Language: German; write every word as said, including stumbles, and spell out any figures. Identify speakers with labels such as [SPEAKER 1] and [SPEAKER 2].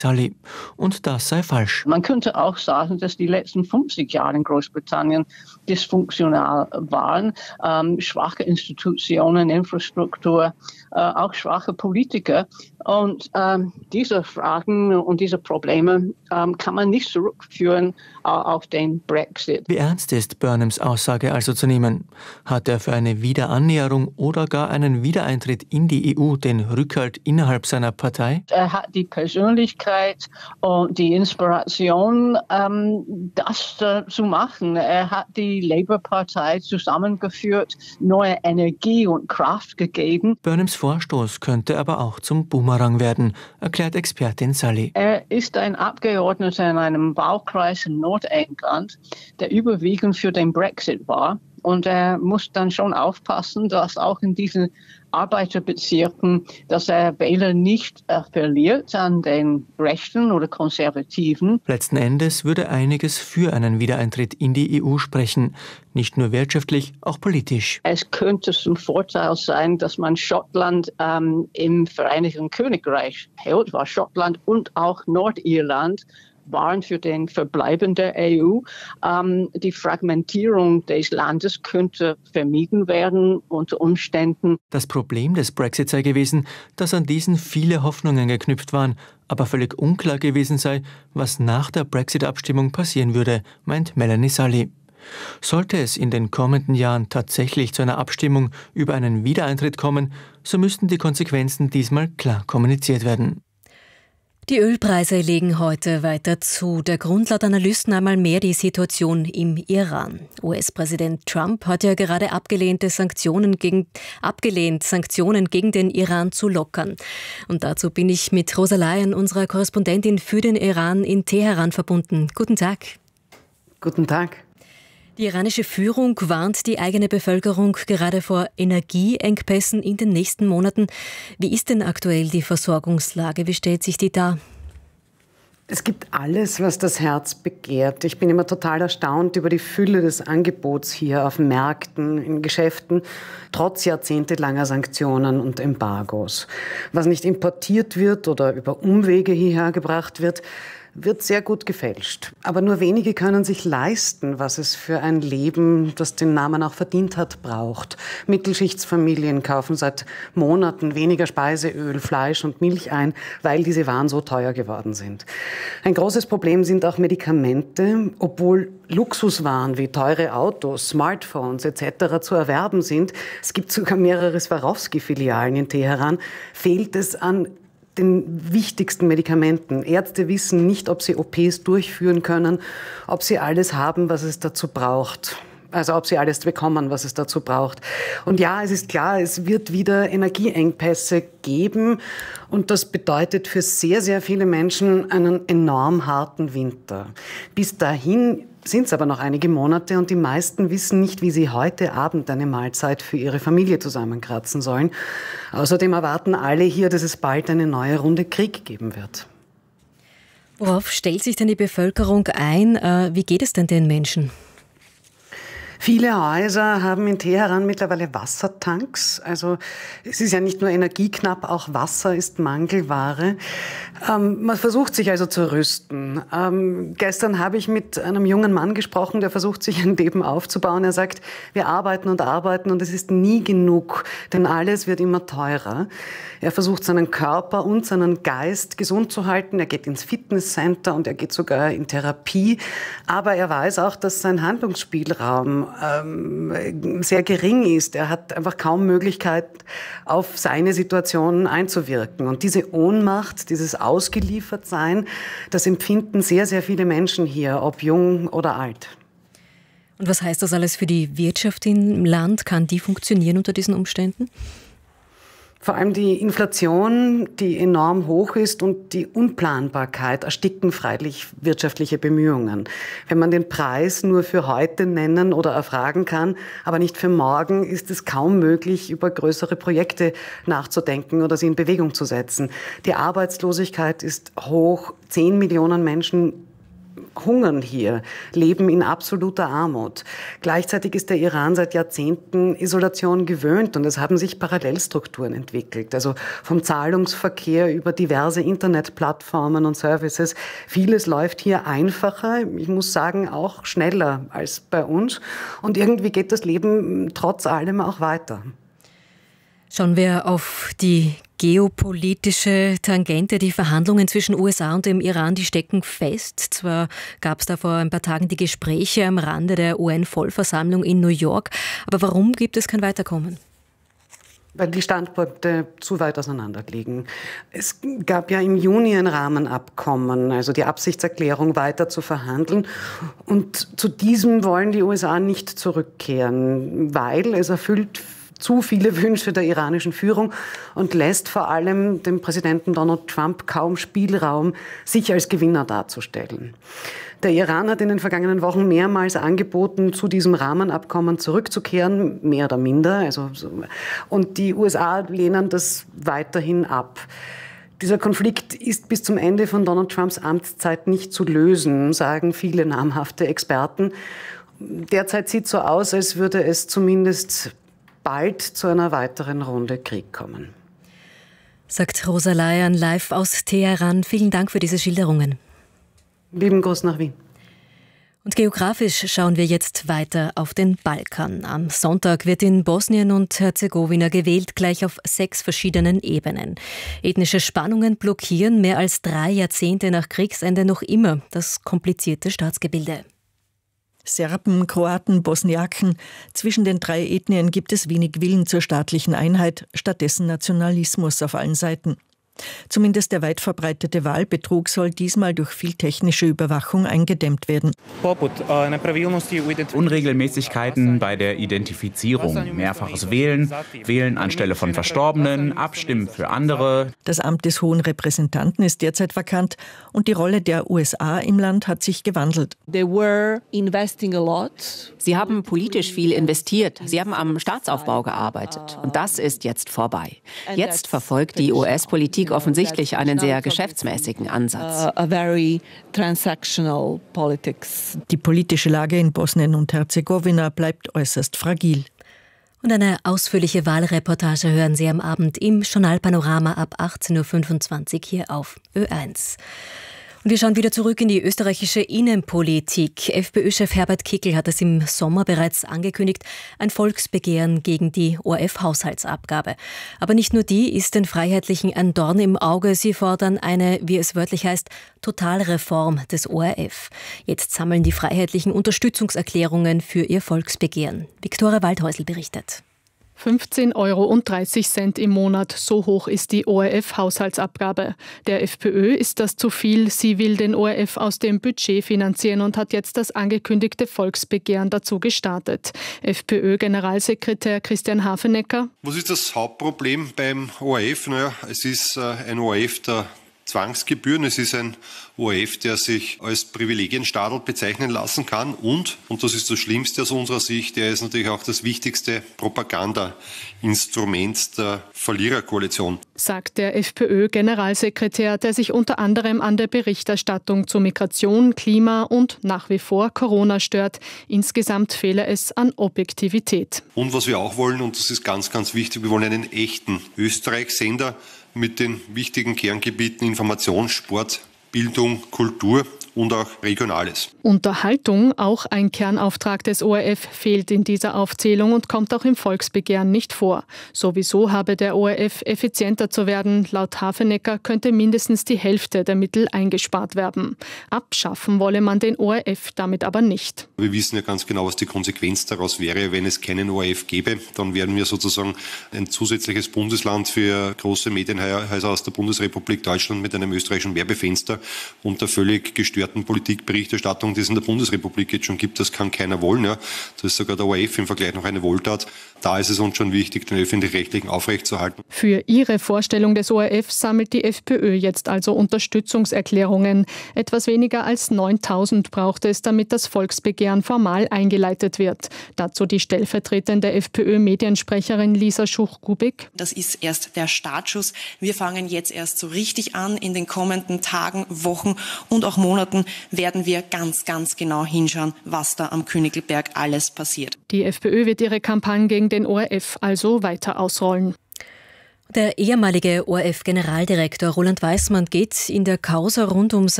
[SPEAKER 1] Sally. Und das sei falsch.
[SPEAKER 2] Man könnte auch sagen, dass die letzten fünfzig Jahre in Großbritannien dysfunktional waren. Ähm, schwache Institutionen, Infrastruktur, äh, auch schwache Politiker. Und ähm, diese Fragen und diese Probleme ähm, kann man nicht zurückführen äh, auf den Brexit.
[SPEAKER 1] Wie ernst ist Burnhams Aussage also zu nehmen? Hat er für eine Wiederannäherung oder gar einen Wiedereintritt in die E U den Rückhalt innerhalb seiner Partei?
[SPEAKER 2] Er hat die Persönlichkeit und die Inspiration, ähm, das äh, zu machen. Er hat die Labour-Partei zusammengeführt, neue Energie und Kraft gegeben.
[SPEAKER 1] Burnhams Vorstoß könnte aber auch zum Boomerang werden, erklärt Expertin Sally.
[SPEAKER 2] Er ist ein Abgeordneter in einem Wahlkreis in Nordengland, der überwiegend für den Brexit war. Und er muss dann schon aufpassen, dass auch in diesen Arbeiterbezirken, dass er Wähler nicht äh, verliert an den Rechten oder Konservativen.
[SPEAKER 1] Letzten Endes würde einiges für einen Wiedereintritt in die E U sprechen. Nicht nur wirtschaftlich, auch politisch.
[SPEAKER 2] Es könnte zum Vorteil sein, dass man Schottland ähm, im Vereinigten Königreich hält, war Schottland und auch Nordirland waren für den Verbleiben der E U. Ähm, die Fragmentierung des Landes könnte vermieden werden unter Umständen.
[SPEAKER 1] Das Problem des Brexit sei gewesen, dass an diesen viele Hoffnungen geknüpft waren, aber völlig unklar gewesen sei, was nach der Brexit-Abstimmung passieren würde, meint Melanie Sully. Sollte es in den kommenden Jahren tatsächlich zu einer Abstimmung über einen Wiedereintritt kommen, so müssten die Konsequenzen diesmal klar kommuniziert werden.
[SPEAKER 3] Die Ölpreise legen heute weiter zu. Der Grund laut Analysten einmal mehr die Situation im Iran. U S-Präsident Trump hat ja gerade abgelehnte Sanktionen gegen, abgelehnt, Sanktionen gegen den Iran zu lockern. Und dazu bin ich mit Rosa Laien, unserer Korrespondentin für den Iran in Teheran, verbunden. Guten Tag.
[SPEAKER 4] Guten Tag.
[SPEAKER 3] Die iranische Führung warnt die eigene Bevölkerung gerade vor Energieengpässen in den nächsten Monaten. Wie ist denn aktuell die Versorgungslage? Wie stellt sich die dar?
[SPEAKER 4] Es gibt alles, was das Herz begehrt. Ich bin immer total erstaunt über die Fülle des Angebots hier auf Märkten, in Geschäften, trotz jahrzehntelanger Sanktionen und Embargos. Was nicht importiert wird oder über Umwege hierher gebracht wird, wird sehr gut gefälscht. Aber nur wenige können sich leisten, was es für ein Leben, das den Namen auch verdient hat, braucht. Mittelschichtsfamilien kaufen seit Monaten weniger Speiseöl, Fleisch und Milch ein, weil diese Waren so teuer geworden sind. Ein großes Problem sind auch Medikamente. Obwohl Luxuswaren wie teure Autos, Smartphones et cetera zu erwerben sind, es gibt sogar mehrere Swarovski-Filialen in Teheran, fehlt es an den wichtigsten Medikamenten. Ärzte wissen nicht, ob sie O Ps durchführen können, ob sie alles haben, was es dazu braucht. Also ob sie alles bekommen, was es dazu braucht. Und ja, es ist klar, es wird wieder Energieengpässe geben. Und das bedeutet für sehr, sehr viele Menschen einen enorm harten Winter. Bis dahin sind es aber noch einige Monate und die meisten wissen nicht, wie sie heute Abend eine Mahlzeit für ihre Familie zusammenkratzen sollen. Außerdem erwarten alle hier, dass es bald eine neue Runde Krieg geben wird.
[SPEAKER 3] Worauf stellt sich denn die Bevölkerung ein? Wie geht es denn den Menschen?
[SPEAKER 4] Viele Häuser haben in Teheran mittlerweile Wassertanks. Also es ist ja nicht nur energieknapp, auch Wasser ist Mangelware. Ähm, man versucht sich also zu rüsten. Ähm, gestern habe ich mit einem jungen Mann gesprochen, der versucht, sich ein Leben aufzubauen. Er sagt, wir arbeiten und arbeiten und es ist nie genug, denn alles wird immer teurer. Er versucht, seinen Körper und seinen Geist gesund zu halten. Er geht ins Fitnesscenter und er geht sogar in Therapie. Aber er weiß auch, dass sein Handlungsspielraum ähm, sehr gering ist. Er hat einfach kaum Möglichkeit, auf seine Situation einzuwirken. Und diese Ohnmacht, dieses Ausgeliefertsein, das empfinden sehr, sehr viele Menschen hier, ob jung oder alt.
[SPEAKER 3] Und was heißt das alles für die Wirtschaft im Land? Kann die funktionieren unter diesen Umständen?
[SPEAKER 4] Vor allem die Inflation, die enorm hoch ist, und die Unplanbarkeit ersticken freilich wirtschaftliche Bemühungen. Wenn man den Preis nur für heute nennen oder erfragen kann, aber nicht für morgen, ist es kaum möglich, über größere Projekte nachzudenken oder sie in Bewegung zu setzen. Die Arbeitslosigkeit ist hoch. Zehn Millionen Menschen hungern hier, leben in absoluter Armut. Gleichzeitig ist der Iran seit Jahrzehnten Isolation gewöhnt und es haben sich Parallelstrukturen entwickelt. Also vom Zahlungsverkehr über diverse Internetplattformen und Services. Vieles läuft hier einfacher, ich muss sagen auch schneller als bei uns. Und irgendwie geht das Leben trotz allem auch weiter.
[SPEAKER 3] Schauen wir auf die geopolitische Tangente. Die Verhandlungen zwischen U S A und dem Iran, die stecken fest. Zwar gab es da vor ein paar Tagen die Gespräche am Rande der U N-Vollversammlung in New York, aber warum gibt es kein Weiterkommen?
[SPEAKER 4] Weil die Standpunkte zu weit auseinander liegen. Es gab ja im Juni ein Rahmenabkommen, also die Absichtserklärung, weiter zu verhandeln. Und zu diesem wollen die U S A nicht zurückkehren, weil es erfüllt zu viele Wünsche der iranischen Führung und lässt vor allem dem Präsidenten Donald Trump kaum Spielraum, sich als Gewinner darzustellen. Der Iran hat in den vergangenen Wochen mehrmals angeboten, zu diesem Rahmenabkommen zurückzukehren, mehr oder minder. Also, und die U S A lehnen das weiterhin ab. Dieser Konflikt ist bis zum Ende von Donald Trumps Amtszeit nicht zu lösen, sagen viele namhafte Experten. Derzeit sieht es so aus, als würde es zumindest bald zu einer weiteren Runde Krieg kommen.
[SPEAKER 3] Sagt Rosa Layan live aus Teheran. Vielen Dank für diese Schilderungen.
[SPEAKER 4] Lieben Gruß nach Wien.
[SPEAKER 3] Und geografisch schauen wir jetzt weiter auf den Balkan. Am Sonntag wird in Bosnien und Herzegowina gewählt, gleich auf sechs verschiedenen Ebenen. Ethnische Spannungen blockieren mehr als drei Jahrzehnte nach Kriegsende noch immer das komplizierte Staatsgebilde.
[SPEAKER 5] Serben, Kroaten, Bosniaken. Zwischen den drei Ethnien gibt es wenig Willen zur staatlichen Einheit, stattdessen Nationalismus auf allen Seiten. Zumindest der weit verbreitete Wahlbetrug soll diesmal durch viel technische Überwachung eingedämmt werden.
[SPEAKER 6] Unregelmäßigkeiten bei der Identifizierung, mehrfaches Wählen, Wählen anstelle von Verstorbenen, Abstimmen für andere.
[SPEAKER 5] Das Amt des Hohen Repräsentanten ist derzeit vakant und die Rolle der U S A im Land hat sich gewandelt.
[SPEAKER 7] Sie haben politisch viel investiert. Sie haben am Staatsaufbau gearbeitet. Und das ist jetzt vorbei. Jetzt verfolgt die U S-Politik offensichtlich einen sehr geschäftsmäßigen Ansatz.
[SPEAKER 5] Die politische Lage in Bosnien und Herzegowina bleibt äußerst fragil.
[SPEAKER 3] Und eine ausführliche Wahlreportage hören Sie am Abend im Journal Panorama ab achtzehn Uhr fünfundzwanzig hier auf Ö eins. Und wir schauen wieder zurück in die österreichische Innenpolitik. FPÖ-Chef Herbert Kickl hat es im Sommer bereits angekündigt, ein Volksbegehren gegen die O R F-Haushaltsabgabe. Aber nicht nur die ist den Freiheitlichen ein Dorn im Auge. Sie fordern eine, wie es wörtlich heißt, Totalreform des O R F. Jetzt sammeln die Freiheitlichen Unterstützungserklärungen für ihr Volksbegehren. Viktoria Waldhäusl berichtet.
[SPEAKER 8] fünfzehn Euro dreißig im Monat, so hoch ist die O R F-Haushaltsabgabe. Der FPÖ ist das zu viel. Sie will den O R F aus dem Budget finanzieren und hat jetzt das angekündigte Volksbegehren dazu gestartet. FPÖ-Generalsekretär Christian Hafenecker.
[SPEAKER 9] Was ist das Hauptproblem beim O R F? Naja, es ist ein O R F der Zwangsgebühren. Es ist ein O R F, der sich als Privilegienstaatl bezeichnen lassen kann und, und das ist das Schlimmste aus unserer Sicht, der ist natürlich auch das wichtigste Propagandainstrument der Verliererkoalition.
[SPEAKER 8] Sagt der FPÖ-Generalsekretär, der sich unter anderem an der Berichterstattung zu Migration, Klima und nach wie vor Corona stört. Insgesamt fehle es an Objektivität.
[SPEAKER 9] Und was wir auch wollen, und das ist ganz, ganz wichtig, wir wollen einen echten Österreich-Sender mit den wichtigen Kerngebieten Information, Sport, Bildung, Kultur und auch Regionales.
[SPEAKER 8] Unterhaltung, auch ein Kernauftrag des O R F, fehlt in dieser Aufzählung und kommt auch im Volksbegehren nicht vor. Sowieso habe der O R F effizienter zu werden. Laut Hafenecker könnte mindestens die Hälfte der Mittel eingespart werden. Abschaffen wolle man den O R F damit aber nicht.
[SPEAKER 9] Wir wissen ja ganz genau, was die Konsequenz daraus wäre, wenn es keinen O R F gäbe. Dann wären wir sozusagen ein zusätzliches Bundesland für große Medienhäuser aus der Bundesrepublik Deutschland mit einem österreichischen Werbefenster und der völlig gestörten Politikberichterstattung, die es in der Bundesrepublik jetzt schon gibt. Das kann keiner wollen. Ja. Da ist sogar der O R F im Vergleich noch eine Wohltat. da ist es uns schon wichtig, den Öffentlich-Rechtlichen aufrechtzuerhalten.
[SPEAKER 8] Für ihre Vorstellung des O R F sammelt die FPÖ jetzt also Unterstützungserklärungen. Etwas weniger als neuntausend braucht es, damit das Volksbegehren formal eingeleitet wird. Dazu die stellvertretende FPÖ-Mediensprecherin Lisa Schuch-Kubik.
[SPEAKER 10] Das ist erst der Startschuss. Wir fangen jetzt erst so richtig an. In den kommenden Tagen, Wochen und auch Monaten werden wir ganz, ganz genau hinschauen, was da am Königlberg alles passiert.
[SPEAKER 8] Die FPÖ wird ihre Kampagne gegen den O R F also weiter ausrollen.
[SPEAKER 3] Der ehemalige O R F-Generaldirektor Roland Weismann geht in der Causa rund um